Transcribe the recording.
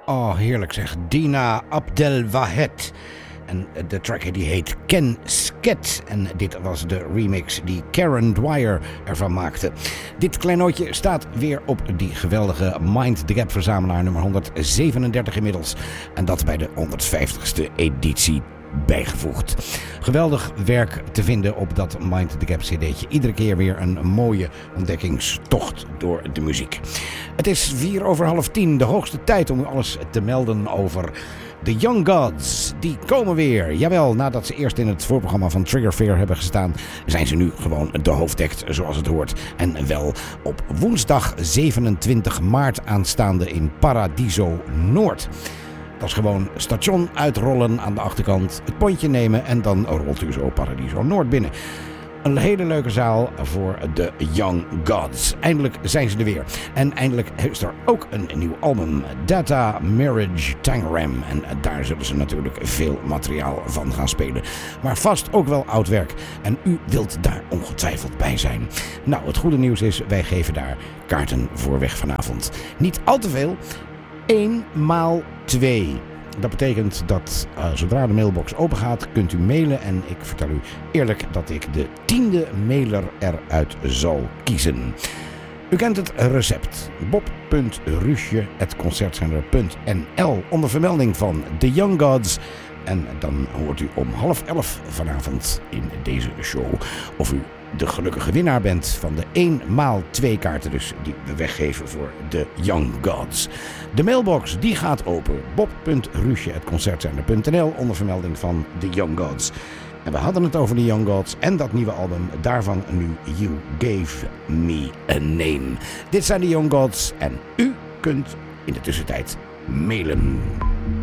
Oh, heerlijk zeg. Dina Abdelwahed. En de track die heet Ken Sket. En dit was de remix die Karen Dwyer ervan maakte. Dit kleinootje staat weer op die geweldige Mind the Gap verzamelaar nummer 137 inmiddels. En dat bij de 150ste editie bijgevoegd. Geweldig werk te vinden op dat Mind the Gap cd'tje. Iedere keer weer een mooie ontdekkingstocht door de muziek. Het is 9:04, de hoogste tijd om u alles te melden over The Young Gods. Die komen weer. Jawel, nadat ze eerst in het voorprogramma van Trigger Fear hebben gestaan, zijn ze nu gewoon de hoofdact zoals het hoort. En wel op woensdag 27 maart aanstaande in Paradiso Noord. Dat is gewoon station uitrollen aan de achterkant, het pontje nemen en dan rolt u zo Paradiso Noord binnen. Een hele leuke zaal voor de Young Gods. Eindelijk zijn ze er weer. En eindelijk is er ook een nieuw album. Data Marriage Tangram. En daar zullen ze natuurlijk veel materiaal van gaan spelen. Maar vast ook wel oud werk. En u wilt daar ongetwijfeld bij zijn. Nou, het goede nieuws is, wij geven daar kaarten voor weg vanavond. Niet al te veel. 1 maal 2. Dat betekent dat zodra de mailbox open gaat, kunt u mailen. En ik vertel u eerlijk dat ik de 10e mailer eruit zal kiezen. U kent het recept. bob.ruusje@concertzender.nl onder vermelding van The Young Gods. En dan hoort u om 10:30 vanavond in deze show of u de gelukkige winnaar bent van de 1 maal 2 kaarten dus die we weggeven voor de Young Gods. De mailbox die gaat open. bob.ruusje@concertzender.nl onder vermelding van The Young Gods. En we hadden het over de Young Gods en dat nieuwe album. Daarvan nu You Gave Me a Name. Dit zijn de Young Gods en u kunt in de tussentijd mailen.